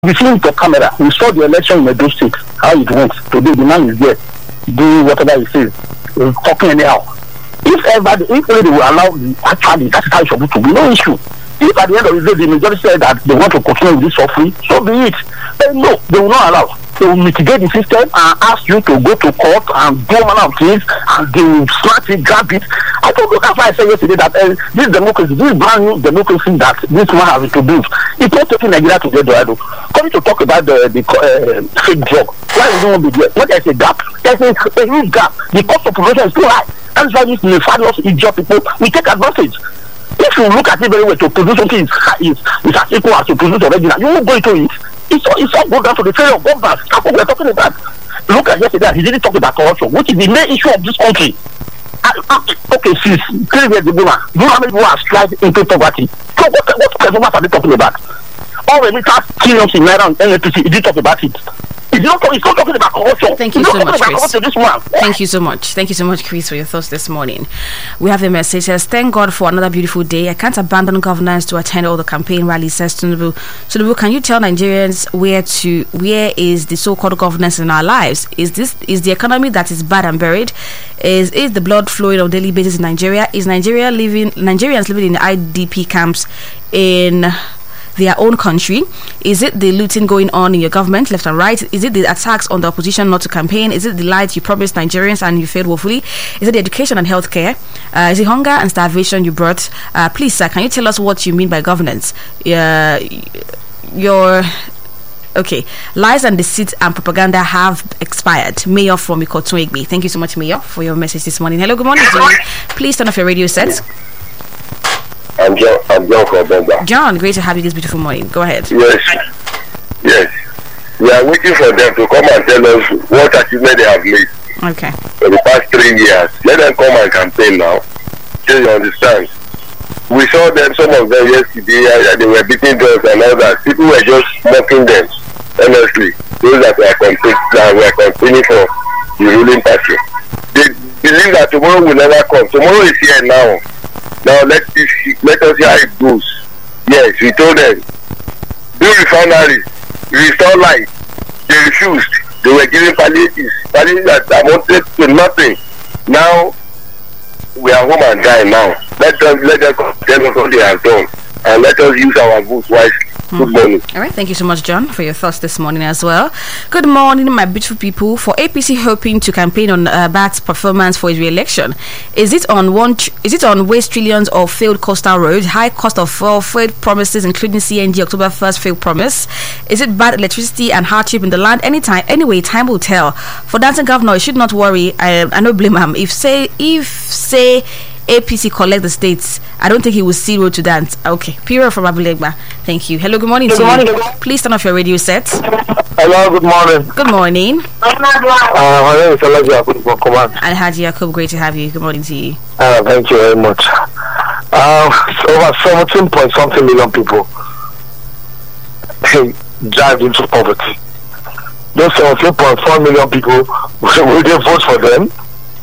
We see the camera. We saw the election in Edo State, how it went. Today the man is there, doing whatever he says, talking anyhow. If only they will allow actually that's how it should be, no issue. If at the end of the day the majority said that they want to continue with this suffering, so be it. Then no, they will not allow. They will mitigate the system and ask you to go to court and do manner of things, and they will snatch it, grab it. I told you that's why I said yesterday that this democracy, this brand new democracy that this man has introduced, it's not taking Nigeria to the door. Coming to talk about the fake drug, why is it not be there? When there's a gap, there's a huge gap. The cost of production is too high. That's why these nefarious idiot people we take advantage. If you look at it very well, to produce something is as equal as to produce original, you won't go into it. It's all go down to the failure of governance. That's what we're talking about. Look at yesterday, he didn't talk about corruption, which is the main issue of this country. Okay, since 3 years ago now, you know how many people have strived into poverty? So what consumers are they talking about? All the meters, trillions in Naira and NNPC, he didn't talk about it. He's not talking about corruption. Thank you so much, Chris. Thank you so much. Thank you so much, Chris, for your thoughts this morning. We have a message that says, thank God for another beautiful day. I can't abandon governance to attend all the campaign rallies, says Tinubu. Tinubu, can you tell Nigerians where is the so-called governance in our lives? Is the economy that is bad and buried? Is the blood flowing on a daily basis in Nigeria? Is Nigerians living in IDP camps in their own country? Is it the looting going on in your government, left and right? Is it the attacks on the opposition not to campaign? Is it the lies you promised Nigerians and you failed woefully? Is it the education and healthcare? Is it hunger and starvation you brought? Please, sir, can you tell us what you mean by governance? Okay, lies and deceit and propaganda have expired. Mayor from Ikotun Egbe. Thank you so much, Mayor, for your message this morning. Hello, good morning to you. Please turn off your radio sets. I'm John from Benga. John, great to have you this beautiful morning. Go ahead. Yes. We are waiting for them to come and tell us what achievement they have made. Okay. For the past 3 years. Let them come and campaign now. So you understand. We saw them, some of them yesterday, they were beating drugs and all that. People were just mocking them. Honestly. Those that were campaigning for the ruling party. They believe that tomorrow will never come. Tomorrow is here now. Now let us see how it goes. Yes, we told them, do refineries, restore light. They refused. They were giving palliatives that amounted to nothing. Now we are home and dying now. Let them tell us what they have done, and let us use our votes wisely. Good morning. All right, thank you so much, John, for your thoughts this morning as well. Good morning, my beautiful people. For APC hoping to campaign on Bat's performance for his re-election, is it on waste trillions of failed coastal roads, high cost of fuel, failed promises, including CNG October 1st failed promise? Is it bad electricity and hardship in the land? Anyway, time will tell. For dancing governor, you should not worry. I don't blame him. If say APC collect the states, I don't think he will see road to dance. Okay, Piro from Abulegba. Thank you. Hello, good morning to you. Please turn off your radio set. Hello, good morning. Good morning. My name is Alhaji Yakub from Command. Alhaji Yakub, great to have you. Good morning to you. Thank you very much. Over 17.something million people drive into poverty. Those 17.4 million people, will they vote for them?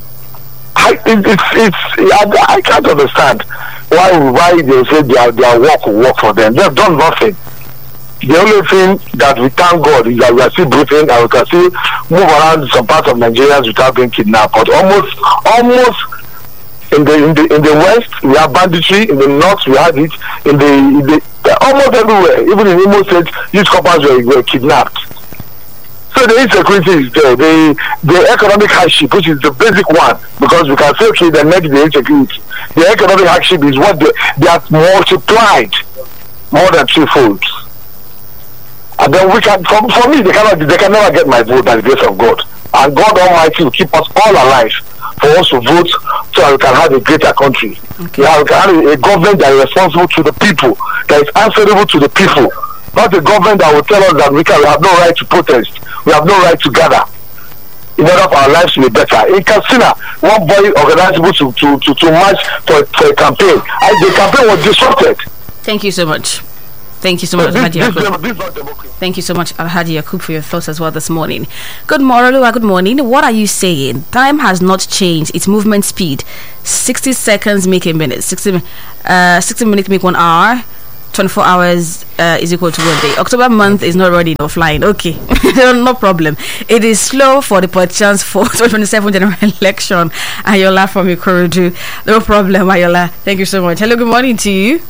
I can't understand why they say their work will work for them. They have done nothing. The only thing that we thank God is that we are still breathing and we can still move around some parts of Nigeria without being kidnapped. But almost in the west we have banditry, in the north we have it, in the almost everywhere. Even in Imo State, youth couples were kidnapped. So the insecurity is there. The economic hardship, which is the basic one, because we can say, okay, the next the insecurity. The economic hardship is what they have multiplied more than threefold. And then we can, for me, they can never get my vote by the grace of God. And God Almighty will keep us all alive for us to vote so that we can have a greater country. Okay. We can have a government that is responsible to the people, that is answerable to the people. Not a government that will tell us that we have no right to protest, we have no right to gather in order for our lives to be better. In Katsina, one boy organized to march for a campaign, and the campaign was disrupted. Thank you so much. Thank you so much, Alhaji Yakub. Thank you so much, Alhaji Yakub, for your thoughts as well this morning. Good morning, good morning. What are you saying? Time has not changed. It's movement speed. 60 seconds make a minute. 60 minutes make 1 hour. 24 hours is equal to 1 day. October month is not already offline. Okay, no problem. It is slow for the chance for 2027 general election. Ayola from Ikorodu. No problem, Ayola. Thank you so much. Hello, good morning to you.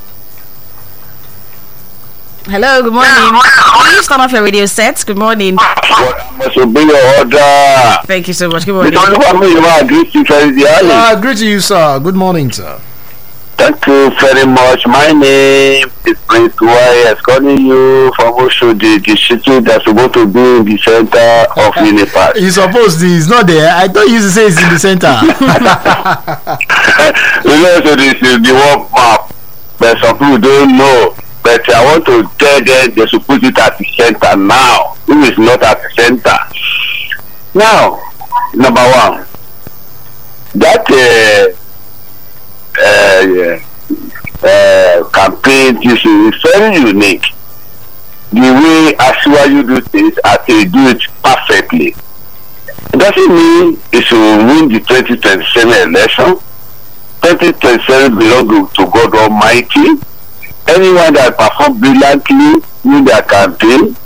Hello, good morning. Please turn off your radio sets. Good morning. Thank you so much. Good morning. Greet you, sir. Good morning, sir. Thank you very much. My name is Prince Wise, calling you from Oshodi, the city that's supposed to be in the center of Unipass. You suppose he's not there? I thought you used to say it's in the center. You know, so this is the world map, but some people don't know. But I want to tell them they should put it at the center now. It is not at the center. Now, number one, that campaign issue is very unique. The way Asiwaju do things, they do it perfectly. It doesn't mean it should win the 2027 election. 2027 belongs to God Almighty. Anyone that performs brilliantly in their campaign,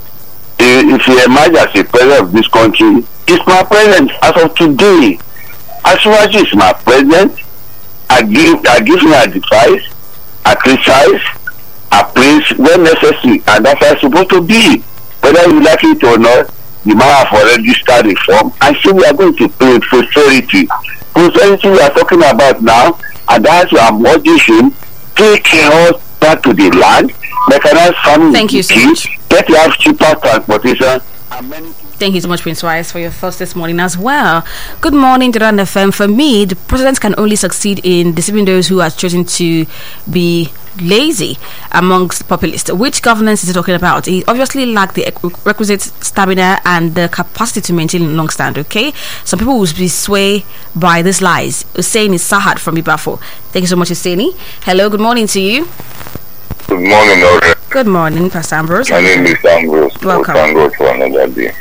if he emerges as a president of this country, is my president as of today. Asiwaju is my president. I give him advice, I criticize, I praise when necessary, and that's how it's supposed to be. Whether you like it or not, the man have already started reform. I say we are going to pay prosperity. Prosperity we are talking about now, and that's why I'm urging him, take us back to the land, mechanize farming. Thank you so much. Get to have cheaper transportation, and many. Thank you so much, Prince Wise, for your thoughts this morning as well. Good morning, Jordan FM. For me, the president can only succeed in deceiving those who are choosing to be lazy amongst populists. Which governance is he talking about? He obviously lacked the requisite stamina and the capacity to maintain long stand, okay? Some people will be swayed by these lies. Hussein is Sahad from Ibafo. Thank you so much, Husseini. Hello, good morning to you. Good morning, Audrey. Good morning, Pastor Ambrose. My name is Ambrose. Welcome. Thank God for another day.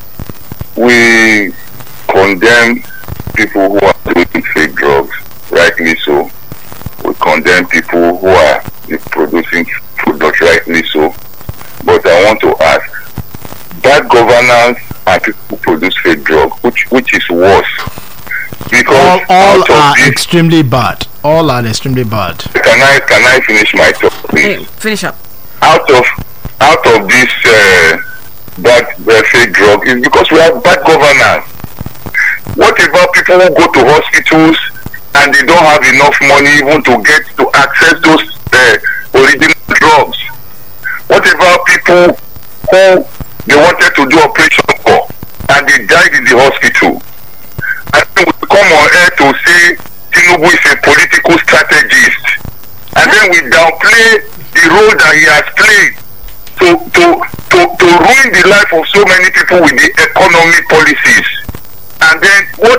We condemn people who are doing fake drugs, rightly so. We condemn people who are producing products, rightly so. But I want to ask, bad governance and people who produce fake drugs, which is worse? Because all are extremely bad. All are extremely bad. Can I finish my talk, please? Hey, finish up. Out of this bad fake drug is because we have bad governance. What about people who go to hospitals and they don't have enough money even to get to access those original drugs? What about people who they wanted to do operation for and they died in the hospital? And then we come on air to say Tinubu is a political strategist, and then we downplay the role that he has played to ruin the life of so many people with the economic policies. And then what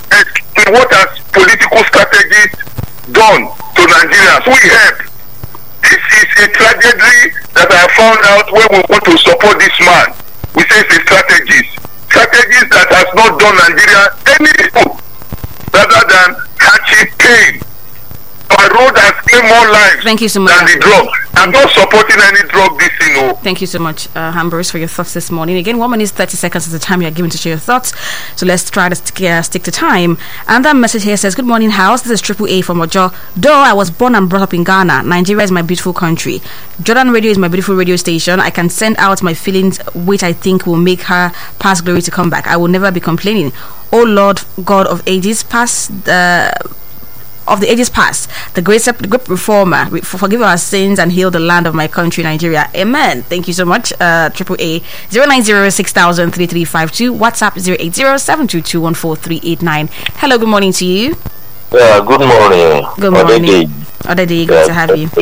has political strategies done to Nigerians? We help. This is a tragedy that I found out when we want to support this man. We say it's a strategist that has not done Nigeria any good rather than catching pain. My road has claimed more lives Thank you so much. than the drug. I'm not supporting any drug this, Thank you so much, Ambrose, for your thoughts this morning. Again, 1 minute 30 seconds is the time you are given to share your thoughts. So let's try to stick to time. And that message here says, good morning, house. This is Triple A from Ojo. Though I was born and brought up in Ghana, Nigeria is my beautiful country. Jordan Radio is my beautiful radio station. I can send out my feelings, which I think will make her past glory to come back. I will never be complaining. Oh Lord, God of ages past, the great reformer, forgive our sins and heal the land of my country, Nigeria. Amen. Thank you so much. Triple A 09060003352. WhatsApp 08072214389. Hello, good morning to you. Yeah, good morning. Good morning. Other day, good to have you.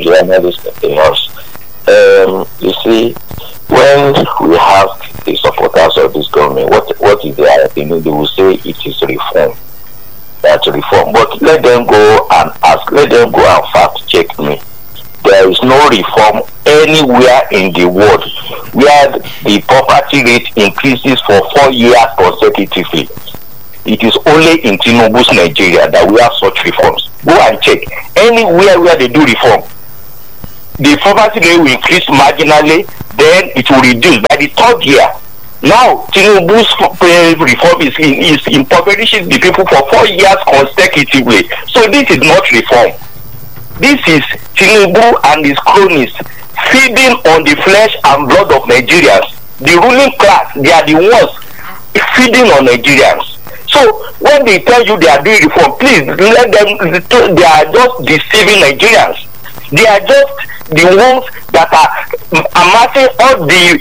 You see, when we have the supporters of this government, what is their opinion? They will say it is reform. That's reform. But let them go and ask. Let them go and fact check me. There is no reform anywhere in the world where the poverty rate increases for 4 years consecutively. It is only in Tinubu's Nigeria that we have such reforms. Go and check. Anywhere where they do reform, the poverty rate will increase marginally, then it will reduce by the third year. Now, Tinubu's reform is impoverishing the people for 4 years consecutively. So this is not reform. This is Tinubu and his cronies feeding on the flesh and blood of Nigerians. The ruling class, they are the ones feeding on Nigerians. So when they tell you they are doing reform, please let them. They are just deceiving Nigerians. They are just the ones that are amassing all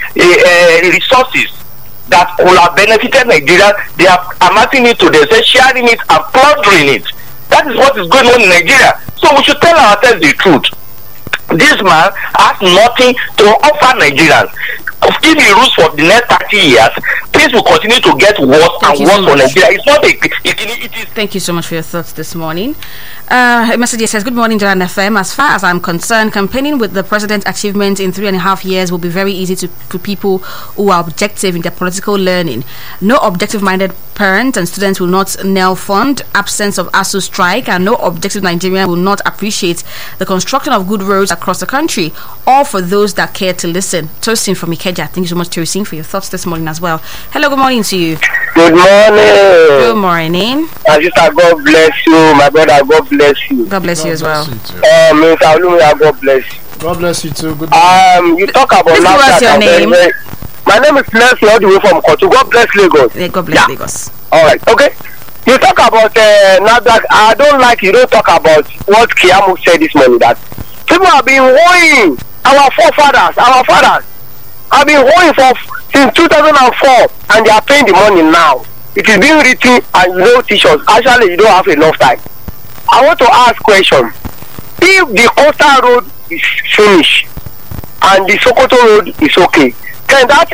the resources that will have benefited Nigeria. They are amassing it to themselves, sharing it and plundering it. That is what is going on in Nigeria. So we should tell ourselves the truth. This man has nothing to offer Nigerians. If he rules for the next 30 years, things will continue to get worse and worse for Nigeria. It's not it is. Thank you so much for your thoughts this morning. A message says, good morning, Jordan FM. As far as I'm concerned, campaigning with the president's achievements in 3.5 years will be very easy to people who are objective in their political learning. No objective-minded parents and students will not kneel fund absence of ASU strike, and no objective Nigerian will not appreciate the construction of good roads across the country, all for those that care to listen. Tosin from Ikeja, thank you so much, Tosin, for your thoughts this morning as well. Hello, good morning to you. Good morning. Good morning. My sister, God bless you. My brother, God bless you. God bless you as well. Mr. Olumia, God bless you. God bless you too. Good morning. You talk about what's your name? My name is Nancy, all the way from Kotu. God bless Lagos. Yeah, God bless Lagos. All right, okay. You talk about NAFDAC. I don't like you don't talk about what Kiamu said this morning, that people have been hoeing our forefathers, our fathers have been hoeing since 2004, and they are paying the money now. It is being written and you don't teach us. Actually, you don't have enough time. I want to ask question. If the Coastal Road is finished and the Sokoto Road is okay, can that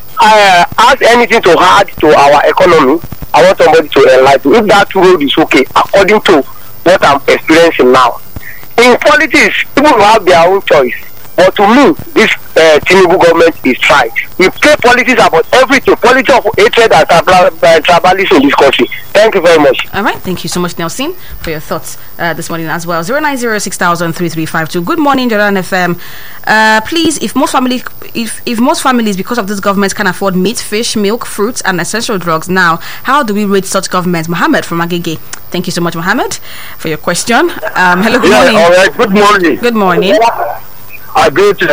add anything to add to our economy? I want somebody to enlighten. If that road is okay, according to what I'm experiencing now. In politics, people have their own choice. But to me, this Tinubu government is tried. We play politics about everything, politics of hatred and tribalism in this country. Thank you very much. All right, thank you so much, Nelson, for your thoughts this morning as well. 09060003352. Good morning, Jordan FM. Please, if most families, because of this government, can afford meat, fish, milk, fruits, and essential drugs now, how do we rate such governments? Mohammed from Agege. Thank you so much, Mohammed, for your question. Hello, good morning. All right, good morning. Good morning. I go to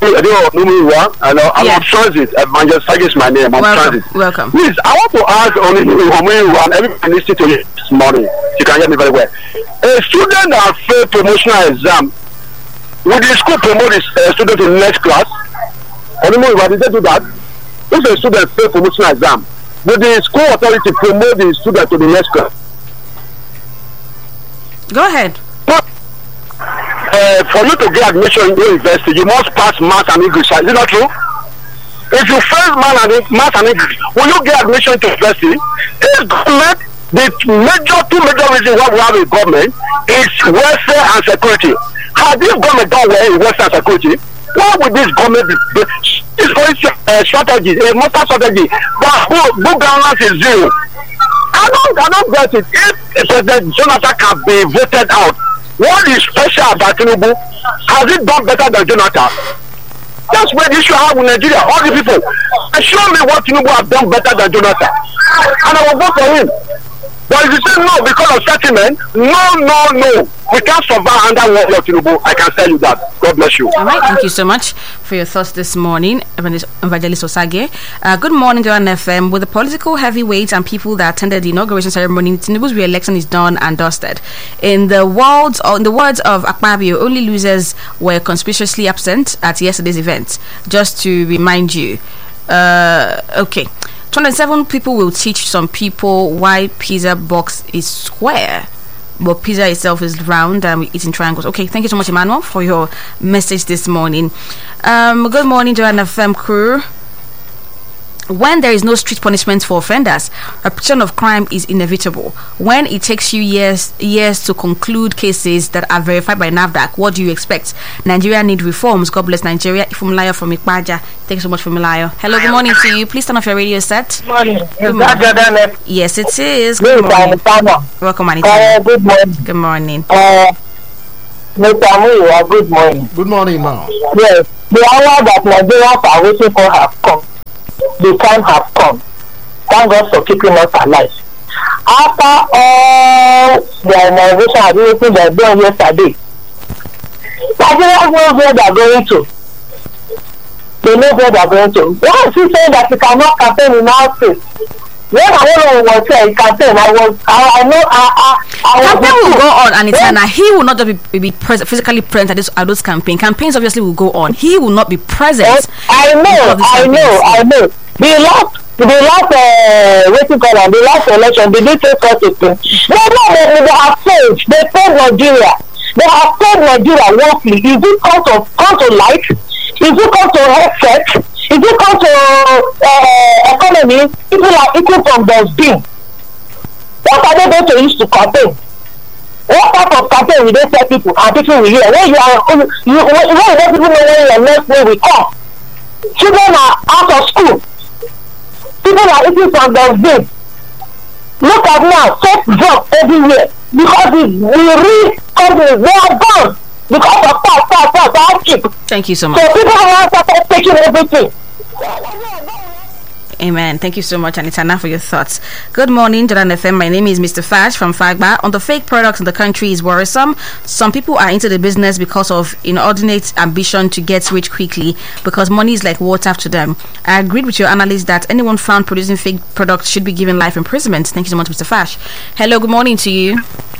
I'm on transit. Evangelist is my name. I'm transit. Welcome. Please, I want to ask only and everybody listening to you this morning. You can hear me very well. A student that failed promotional exam, would the school promote his student to the next class? Did they do that? If a student failed promotional exam, would the school authority promote the student to the next class? Go ahead. For you to get admission in university, you must pass maths and English. Is it not true? If you fail maths and English, will you get admission to university? This government, the two major reasons why we have a government is welfare and security. Had this government done well in welfare and security, why would this government be this strategy, a master strategy, but book governance is zero? I don't get it. If President Jonathan can be voted out, what is special about Tinubu? Has it done better than Jonathan? That's where the issue I have with Nigeria. All the people, show me what Tinubu has done better than Jonathan, and I will vote for him. But if you say no because of settlement, no, we can't survive under one of Tinubu. I can tell you that. God bless you. All right, thank you so much for your thoughts this morning, Evangelist Osage. Good morning, Jordan FM. With the political heavyweights and people that attended the inauguration ceremony, Tinubu's re-election is done and dusted. In the words of Akpabio, only losers were conspicuously absent at yesterday's event. Just to remind you. Okay. 27 people will teach some people why pizza box is square, but pizza itself is round and we eat in triangles. Okay, thank you so much, Emmanuel, for your message this morning. Good morning, Joanna FM crew. When there is no street punishment for offenders, repetition of crime is inevitable. When it takes you years to conclude cases that are verified by NAFDAC, what do you expect? Nigeria need reforms. God bless Nigeria. Ifumlayo from Ikpaja. Thank you so much, Ifumlayo. Hello, good morning to you. Please turn off your radio set. Good morning. Good morning. Yes, it is. Good morning. Welcome, Anita. Good morning. Good morning. Mr. Muyiwa, good morning. Good morning, ma'am. Yes, the hour that Nigerians are waiting for have come. The time has come. Thank God for keeping us alive. After all the organization activity they done yesterday, Nigerians know where they are going to. They know where they are going to. Why is he saying that he cannot campaign in our state? When I was saying campaign, Campaign will go on, and he will not be present, physically present at those campaigns. Campaigns obviously will go on. He will not be present. I know. The last election, they did say such a thing. They have failed. They failed Nigeria. They have failed Nigeria woefully. Is it come to light? Is it come to headset? Is it come to economy? People are eating from dustbin. What are they going to use to campaign? What type of campaign will they tell people and people will hear? When you don't people know when your next day will come. Children are out of school. People are eating from dustbin. Look at now, fake jobs everywhere. Because the real companies, they are gone. Because of tax, cheap. Thank you so much. So people are started taking everything. Amen. Thank you so much, Anitana, for your thoughts. Good morning, Jordan FM. My name is Mr. Fash from Fagba. On the fake products in the country is worrisome. Some people are into the business because of inordinate ambition to get rich quickly because money is like water to them. I agreed with your analyst that anyone found producing fake products should be given life imprisonment. Thank you so much, Mr. Fash. Hello, good morning to you.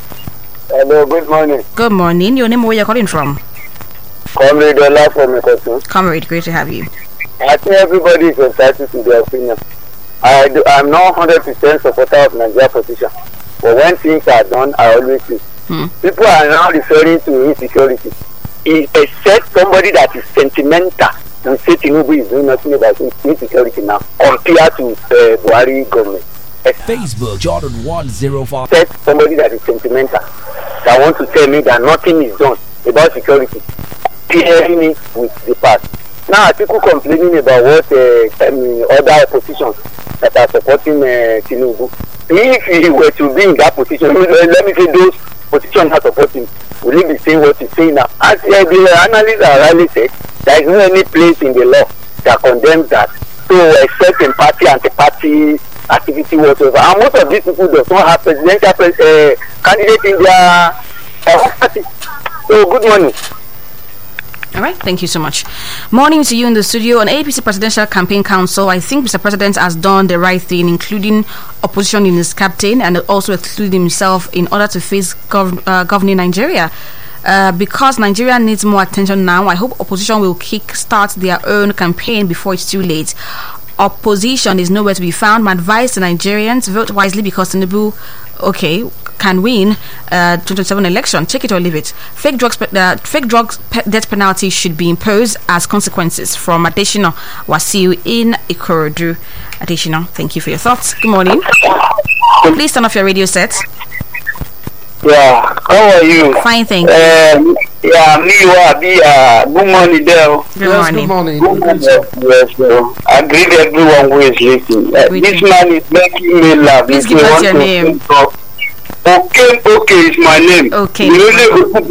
Hello, good morning. Good morning. Your name, where you're calling from? Comrade Ola from Ikotu. Comrade, great to have you. I think everybody is entitled to their opinion. I'm not 100% supporter of Nigeria's position. But when things are done, I always say. People are now referring to insecurity. Except somebody that is sentimental and say Tinubu is doing nothing about insecurity now compared to Buhari government. Facebook, Jordan 105. Except somebody that is sentimental that wants to tell me that nothing is done about security. Clearing it with the past. Now, people complaining about what other positions that are supporting Tinubu. If he were to be in that position, let me say those positions are supporting, will he be saying what he's saying now? As the analysts are rightly said, there is no any place in the law that condemns that. So, except in party, anti-party activity, whatever. And most of these people do not have presidential candidate in their party. So, good morning. All right, thank you so much. Morning to you in the studio. On APC Presidential Campaign Council, I think Mr. President has done the right thing, including opposition in his captain and also excluding himself in order to face governing Nigeria. Because Nigeria needs more attention now, I hope opposition will kick-start their own campaign before it's too late. Opposition is nowhere to be found. My advice to Nigerians, vote wisely because Tinubu, can win 2027 election. Take it or leave it. Fake drugs death penalty should be imposed as consequences. From Adesina Wasiu in Ikorodu. Adesina, thank you for your thoughts. Good morning. Please turn off your radio set. Yeah, how are you? Fine, thank you. Good morning, Dale. Good morning. Yes, I greet everyone who is listening. This man is making me laugh. Please give us your name. Okay is my name. Okay. Welcome.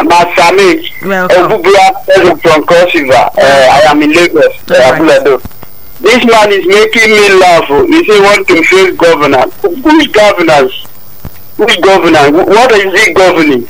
From Cross River. I am in Lagos. This man is making me laugh. He say want to face governor. Who's governance? Who's governor? What is he governing?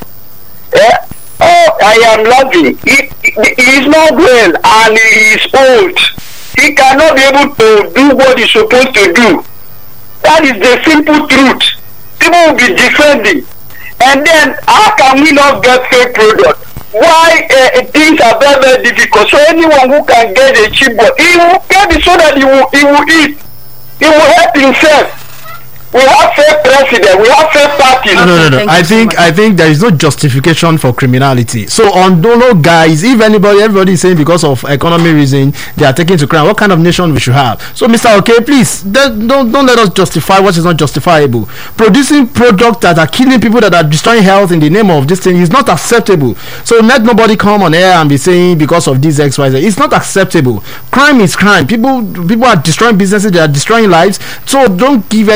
I am laughing. He is not well and he is old. He cannot be able to do what he's supposed to do. That is the simple truth. People will be defending. And then how can we not get fake product? Why things are very, very difficult? So anyone who can get a cheap one, he will get it so that he will eat. He will help himself. We have fake president, we have fake parties. No. I think there is no justification for criminality. So on Dono guys, if everybody is saying because of economic reason they are taking to crime, what kind of nation we should have? So Mr. Okay, please don't let us justify what is not justifiable. Producing products that are killing people, that are destroying health in the name of this thing is not acceptable. So let nobody come on air and be saying because of this XYZ. It's not acceptable. Crime is crime. People are destroying businesses, they are destroying lives. So don't give any excuse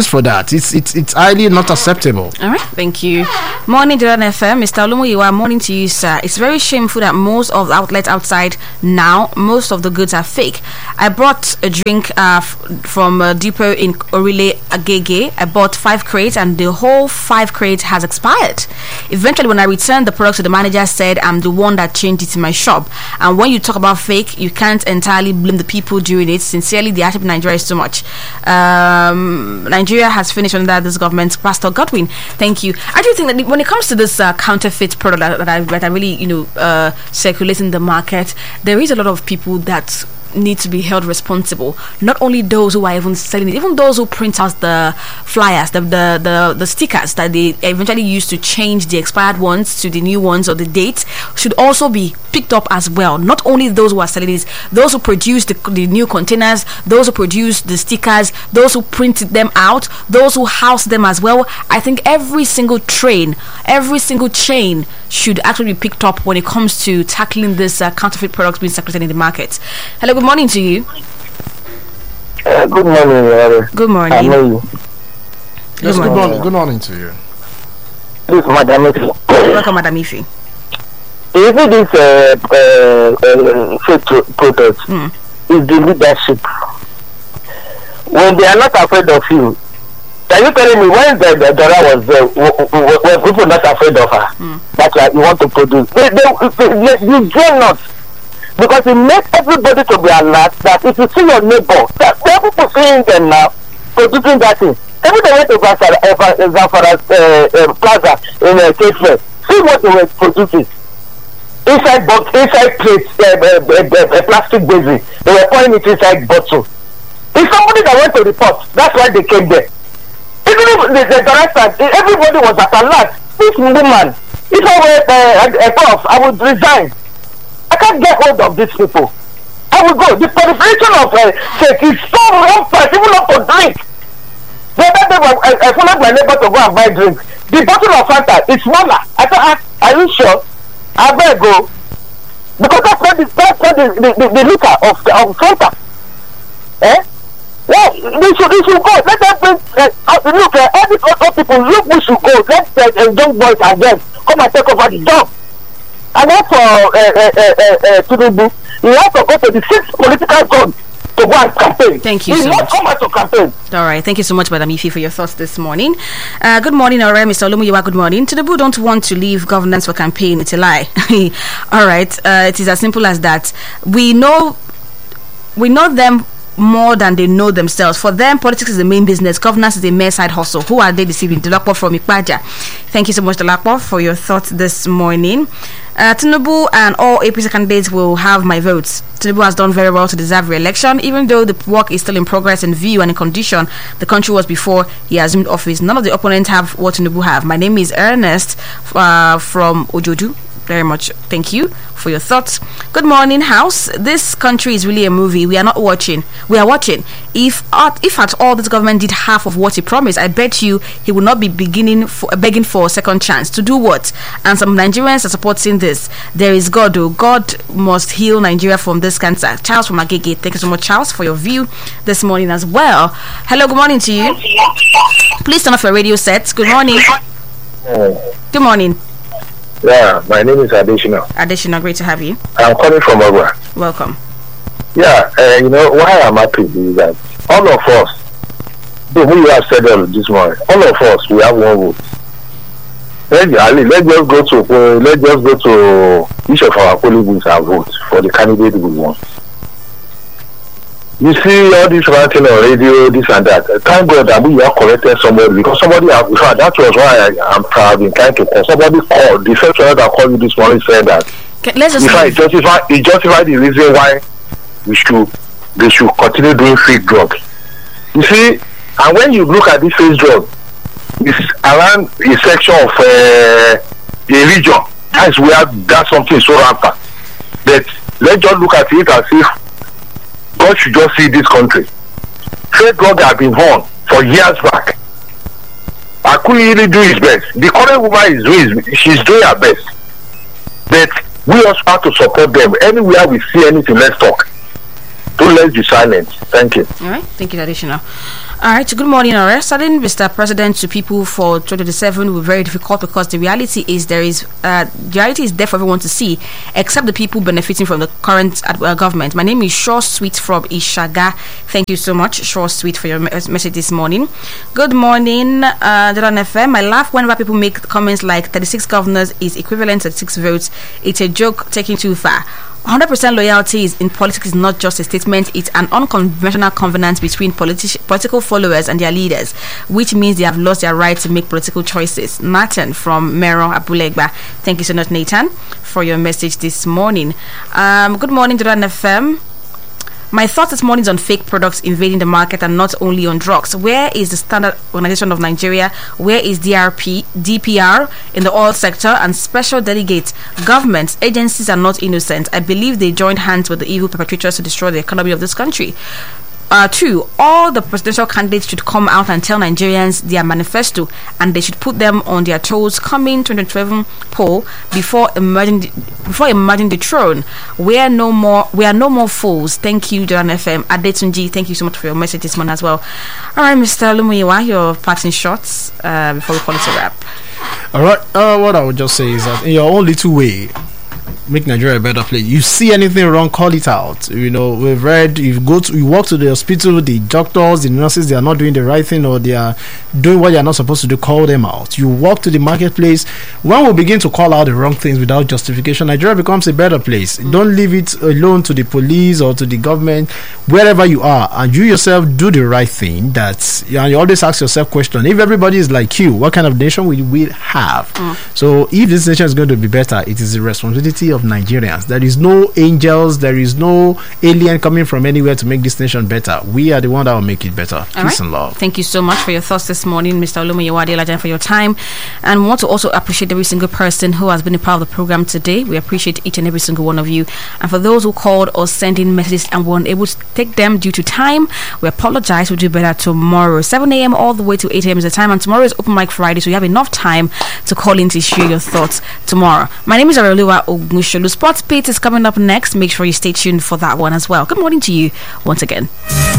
excuses for that. It's highly not acceptable. All right, thank you. Morning, Jordan FM. Mr. Olumoyiwa, morning to you, sir. It's very shameful that most of the outlets outside now, most of the goods are fake. I bought a drink from a depot in Orile Agege. I bought 5 crates and the whole 5 crates has expired. Eventually, when I returned the products, the manager said I'm the one that changed it in my shop. And when you talk about fake, you can't entirely blame the people doing it. Sincerely, the hardship in Nigeria is too much. Nigeria has finished under this government. Pastor Godwin, thank you. I do think that when it comes to this counterfeit product that I really circulate in the market, there is a lot of people that need to be held responsible. Not only those who are even selling it, even those who print out the flyers, the stickers that they eventually use to change the expired ones to the new ones or the dates should also be picked up as well. Not only those who are selling it, those who produce the new containers, those who produce the stickers, those who printed them out, those who house them as well. I think every single chain should actually be picked up when it comes to tackling this counterfeit products being circulated in the market. Hello, good morning to you. Good morning, Good morning. I know you. Yes, good morning to you. This is Madam Ife. Welcome, Madam Ife. You see this fake protest is the leadership. When they are not afraid of you, are you telling me when the Dora was there, were people not afraid of her? That's why you want to produce. You dare not. Because it makes everybody to be alert that if you see your neighbor, that there are people seeing them now, producing that thing. Every day went to Zamfara Plaza in a cafe, see what they were producing. Inside plates, plastic basin, they were pouring it inside bottle. It's somebody that went to report, that's why they came there. Even if the director, everybody was at alert. This woman, if I were a boss, I would resign. I can't get hold of these people. I will go. The proliferation of fake is so rampant, even not to drink. The other day, I followed my neighbor to go and buy drink. The bottle of Fanta is smaller. I said, are you sure? I better go. Because that's not the liquor of Fanta. Eh? Well, they should go. Let them bring, look, all these other people, look, we should go. Let young boys and girls come and take over the job. And as for Tinubu, he has to go to the 6th political zone to go and campaign. Thank you so much. He will not come out to campaign. All right. Thank you so much, Madam Ife, for your thoughts this morning. Good morning, alright, Mr. Olumoyiwa. Good morning. Tinubu don't want to leave governance for campaign. It's a lie. All right. It is as simple as that. We know them more than they know themselves. For them, politics is the main business. Governance is a mere side hustle. Who are they deceiving? Delakpo from Ikpaja. Thank you so much, Delakpo, for your thoughts this morning. Tinubu and all APC candidates will have my votes. Tinubu has done very well to deserve re-election, even though the work is still in progress in view and in condition the country was before he assumed office. None of the opponents have what Tinubu have. My name is Ernest from Ojodu. Very much thank you for your thoughts. Good morning, House. This country is really a movie. We are not watching. We are watching. If at all this government did half of what he promised, I bet you he would not be begging for a second chance. To do what? And some Nigerians are supporting this. There is God, though. God must heal Nigeria from this cancer. Charles from Agege. Thank you so much, Charles, for your view this morning as well. Hello, good morning to you. Please turn off your radio sets. Good morning. Good morning. Yeah, my name is Adeshina. Adeshina, great to have you. I'm calling from Agua. Welcome. Yeah, why I'm happy is that all of us, we have said this morning, all of us, we have one vote. Let's just go to each of our polling booths and vote for the candidate we want. You see all this ranting on radio, this and that. Thank God that we have corrected somebody, because somebody have, in fact, that was why I'm proud in trying to call. Somebody called, the first one that called you this morning said that. Let's just it justified the reason why they should continue doing fake drugs. You see, and when you look at this fake drug, it's around a section of a region. That's where that's something so rampant. But let's just look at it as if God should just see this country. Fake drug have been born for years back. I couldn't really do his best. The current woman she's doing her best. But we also have to support them. Anywhere we see anything, let's talk. So let's be silent. Thank you. All right, thank you, additional. All right, good morning. Starting Mr. President to people for 2027 will be very difficult because the reality is there for everyone to see, except the people benefiting from the current government. My name is Shaw Sweet from Ishaga. Thank you so much, Shaw Sweet, for your message this morning. Good morning, Jordan FM. I laugh whenever people make comments like 36 governors is equivalent to 6 votes. It's a joke taken too far. 100% loyalty in politics is not just a statement, it's an unconventional covenant between political followers and their leaders, which means they have lost their right to make political choices. Nathan from Mero Abulegba. Thank you so much, Nathan, for your message this morning. Good morning, Jordan FM. My thoughts this morning is on fake products invading the market and not only on drugs. Where is the Standard Organization of Nigeria? Where is DPR in the oil sector and special delegates? Governments, agencies are not innocent. I believe they joined hands with the evil perpetrators to destroy the economy of this country. 2, all the presidential candidates should come out and tell Nigerians their manifesto, and they should put them on their toes coming 2027 poll before emerging the throne. We are no more fools. Thank you, Jordan FM. Adetunji, thank you so much for your message this morning as well. All right, Mr. Lumuyiwa, your parting shots before we call it a wrap. All right, what I would just say is that in your own little way, make Nigeria a better place. You see anything wrong, call it out. We've read, you walk to the hospital, the doctors, the nurses, they are not doing the right thing, or they are doing what they are not supposed to do, call them out. You walk to the marketplace. When we begin to call out the wrong things without justification, Nigeria becomes a better place. Don't leave it alone to the police or to the government, wherever you are, and you yourself do the right thing. And you always ask yourself question, if everybody is like you, what kind of nation will we have? So if this nation is going to be better, it is the responsibility of Nigerians. There is no angels, there is no alien coming from anywhere to make this nation better. We are the one that will make it better. Peace and love. Thank you so much for your thoughts this morning, Mr. Olumoyewade Elajan, for your time. And we want to also appreciate every single person who has been a part of the program today. We appreciate each and every single one of you. And for those who called or sent in messages and were unable to take them due to time, we apologize. We'll do better tomorrow. 7 a.m. all the way to 8 a.m. is the time. And tomorrow is Open Mic Friday, so you have enough time to call in to share your thoughts tomorrow. My name is Aroluwa Ogunsholu. Sports Beat is coming up next. Make sure you stay tuned for that one as well. Good morning to you once again.